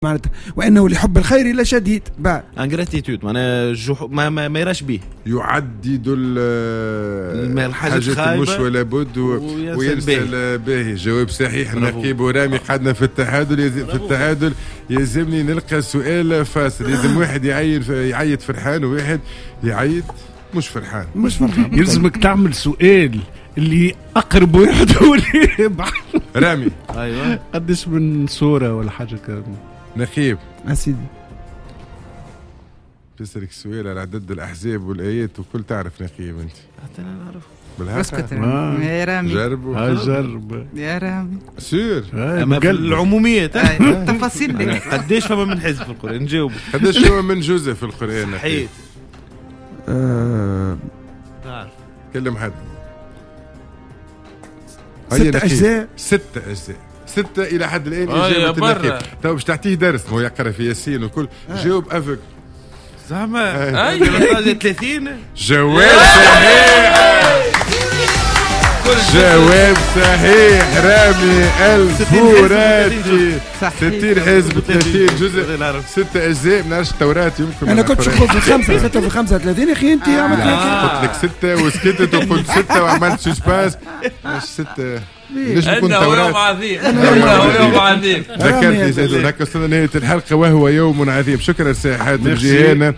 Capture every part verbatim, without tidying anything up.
معناتها وانه لحب الخير لشديد. بعد انغراتيتود معناها ما ما, ما يراش به، يعدد الحاجات مش ولا بد وينسى الباهي. جواب صحيح. نقيب ورامي قعدنا في التعادل. في التعادل يلزمني نلقى سؤال فاصل. لازم واحد يعيط يعيط فرحان وواحد يعيط مش فرحان. مش فرحان. يلزمك تعمل سؤال اللي اقرب واحد هو اللي يبعث. رامي ايوه قديش من صوره ولا حاجه كذا. نخيب اسيدي بسألك سؤال على عدد الأحزاب والآيات وكل تعرف نخيب أنت؟ حتى أنا نعرف. اسكت يا رامي. جربوا. ها جرب يا رامي. سير. أما في العموميات التفاصيل قديش فما من حزب في القرآن نجاوب. قديش فما من جزء في القرآن؟ حيت. أه... تعرف. كلم حد. ستة أجزاء. ستة أجزاء. ستة إلى حد الآن إجابة النخيب. تو باش تعطيه درس ما هو يقرأ في ياسين وكل. جاوب أفك. زعما أيوة ثلاثين. جواب صحيح. جواب صحيح. رامي الفوراتي. ستين حزب ثلاثين جزء ستة أجزاء. من عرش التوراة يمكن. أنا كنت شغل في خمسة ستة في خمسة ثلاثين يا أخي أنت عملت قلت لك ستة وسكتت وقلت ستة وعملت سسباس. مش ستة. ليش بكون توراة؟ يوم عظيم. إنه يوم عظيم. ذكرتني زيدون. هكا وصلنا نهاية الحلقة وهو يوم عظيم. شكرا ساحات الجهينة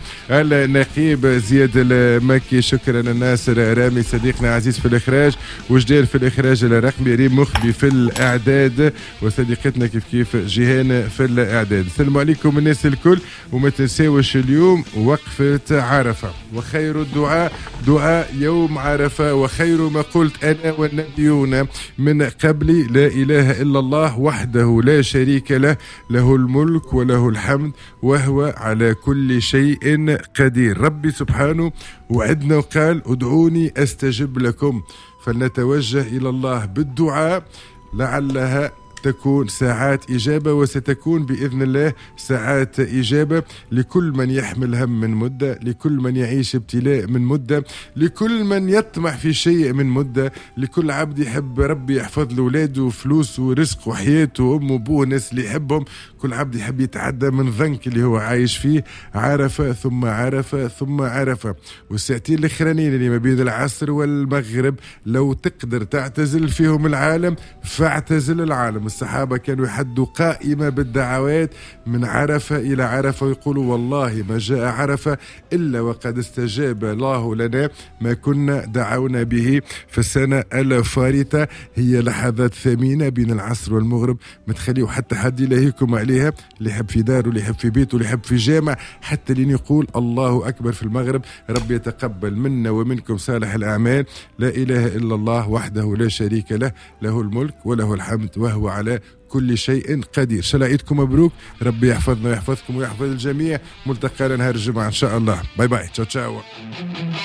النقيب زياد المكي. شكرا الناصر رامي صديقنا عزيز في الإخراج وجدير في الإخراج الرقمي ريم مخبي في الإعداد وصديقتنا كيف كيف جهينة في الإعداد. السلام عليكم الناس الكل وما تنساوش اليوم وقفة عرفة وخير الدعاء دعاء يوم عرفة وخير ما قلت أنا والنبيون من قبلي لا إله إلا الله وحده لا شريك له له الملك وله الحمد وهو على كل شيء قدير. ربي سبحانه وعدنا وقال ادعوني أستجب لكم. فلنتوجه إلى الله بالدعاء لعلها تكون ساعات إجابة وستكون بإذن الله ساعات إجابة لكل من يحمل هم من مدة، لكل من يعيش ابتلاء من مدة، لكل من يطمح في شيء من مدة، لكل عبد يحب ربي يحفظ له ولاده وفلوسه ورزقه وحياته وأمه وأبوه الناس اللي يحبهم. كل عبد يحب يتعدى من ضنك اللي هو عايش فيه. عرفة ثم عرفة ثم عرفة. والساعتين الأخرانيين اللي ما بين العصر والمغرب لو تقدر تعتزل فيهم العالم فاعتزل العالم. الصحابة كانوا يحدوا قائمة بالدعوات من عرفة إلى عرفة ويقولوا والله ما جاء عرفة إلا وقد استجاب الله لنا ما كنا دعونا به. فالسنة الفارطة هي لحظات ثمينة بين العصر والمغرب ما تخليه حتى حد يلهيكم عليها. اللي يحب في داره اللي يحب في بيته اللي يحب في جامع حتى لين يقول الله أكبر في المغرب. رب يتقبل منا ومنكم صالح الأعمال. لا إله إلا الله وحده لا شريك له له الملك وله الحمد وهو على كل شيء قدير. شلايتكم مبروك. ربي يحفظنا ويحفظكم ويحفظ الجميع. ملتقى نهار الجمعة إن شاء الله. باي باي. تشاو تشاو.